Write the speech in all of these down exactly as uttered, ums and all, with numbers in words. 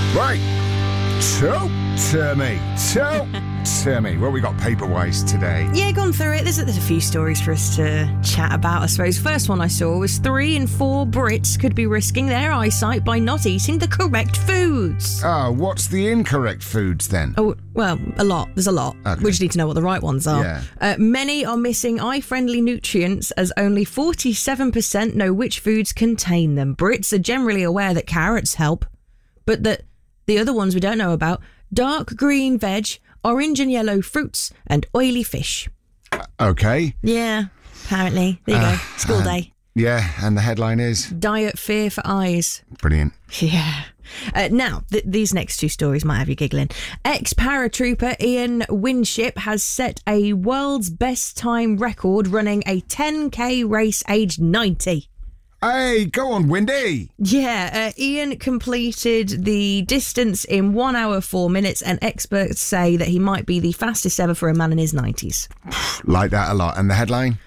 Right. Talk to me. Talk to me. Well, we got paper-wise today. Yeah, gone through it. There's a, there's a few stories for us to chat about, I suppose. First one I saw was three in four Brits could be risking their eyesight by not eating the correct foods. Oh, what's the incorrect foods then? Oh, well, a lot. There's a lot. Okay. We just need to know what the right ones are. Yeah. Uh, many are missing eye-friendly nutrients as only forty-seven percent know which foods contain them. Brits are generally aware that carrots help, but that the other ones we don't know about: dark green veg, orange and yellow fruits, and oily fish. Okay. Yeah, apparently. There you Uh, go. School uh, day. Yeah, and the headline is? Diet fear for eyes. Brilliant. Yeah. Uh, now, th- these next two stories might have you giggling. Ex-paratrooper Ian Winship has set a world's best time record running a ten K race aged ninety. Hey, go on, Windy. Yeah, uh, Ian completed the distance in one hour, four minutes, and experts say that he might be the fastest ever for a man in his nineties. Like that a lot. And the headline?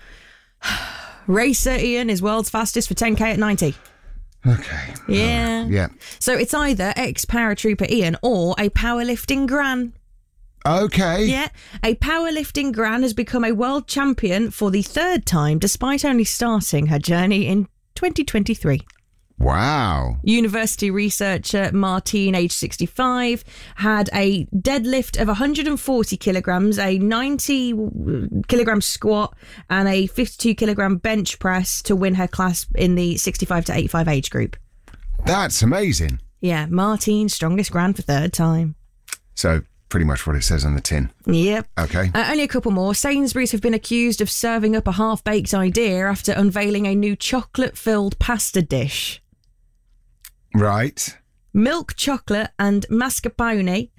Racer Ian is world's fastest for ten K at ninety. Okay. Yeah. Uh, yeah. So it's either ex-paratrooper Ian or a powerlifting gran. Okay. Yeah. A powerlifting gran has become a world champion for the third time, despite only starting her journey in twenty twenty-three. Wow. University researcher Martine, age sixty-five, had a deadlift of one hundred forty kilograms, a ninety kilogram squat, and a fifty-two kilogram bench press to win her class in the sixty-five to eighty-five age group. That's amazing. Yeah, Martine, strongest gran for third time. So, pretty much what it says on the tin. Yep. Okay. Uh, only a couple more. Sainsbury's have been accused of serving up a half-baked idea after unveiling a new chocolate-filled pasta dish. Right. Milk chocolate and mascarpone.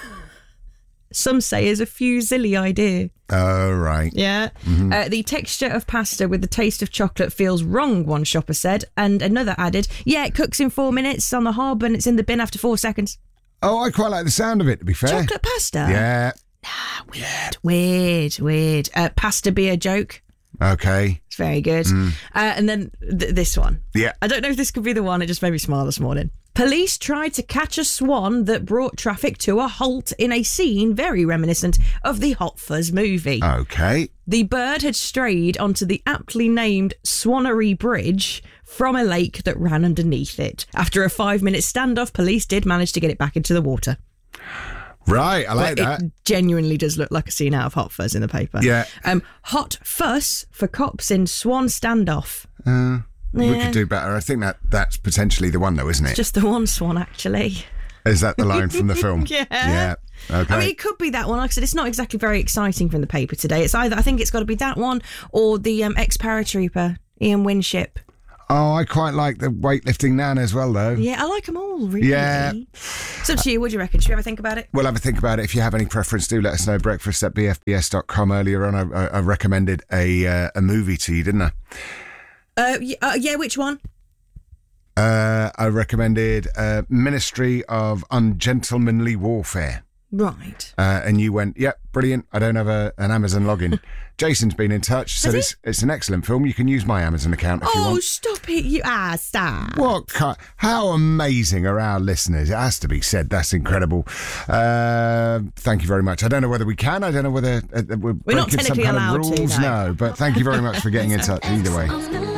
Some say is a fusilli idea. Oh, right. Yeah. Mm-hmm. Uh, the texture of pasta with the taste of chocolate feels wrong, one shopper said. And another added, yeah, it cooks in four minutes on the hob and it's in the bin after four seconds. Oh, I quite like the sound of it, to be fair. Chocolate pasta? Yeah. Nah, weird, weird, weird. Uh, pasta beer joke. Okay. It's very good. Mm. Uh, and then th- this one. Yeah. I don't know if this could be the one. It just made me smile this morning. Police tried to catch a swan that brought traffic to a halt in a scene very reminiscent of the Hot Fuzz movie. Okay. The bird had strayed onto the aptly named Swannery Bridge from a lake that ran underneath it. After a five-minute standoff, police did manage to get it back into the water. Right, I like But that. It genuinely does look like a scene out of Hot Fuzz in the paper. Yeah. Um, Hot Fuss for cops in Swan standoff. Uh, We Yeah. could do better. I think that that's potentially the one, though, isn't it? Just the one swan, actually. Is that the line from the film? Yeah. Yeah. Okay. I mean, it could be that one. Like I said, it's not exactly very exciting from the paper today. It's either, I think it's got to be that one or the um, ex-paratrooper, Ian Winship. Oh, I quite like the weightlifting nan as well, though. Yeah, I like them all, really. Yeah. It's up to you. What do you reckon? Should we have a think about it? We'll have a think about it. If you have any preference, do let us know. Breakfast at b f b s dot com. Earlier on, I, I I recommended a uh, a movie to you, didn't I? Uh, y- uh, yeah, which one? Uh, I recommended uh, Ministry of Ungentlemanly Warfare. Right. Uh, and you went, yep, brilliant. I don't have a, an Amazon login. Jason's been in touch, said Has it's, it's an excellent film. You can use my Amazon account if you Oh, want. stop it, you ah, stop. What? Ki- how amazing are our listeners? It has to be said. That's incredible. Uh, thank you very much. I don't know whether we can. I don't know whether uh, we're, We're not breaking some technically kind of allowed to, rules. no. No, but thank you very much for getting in touch either way.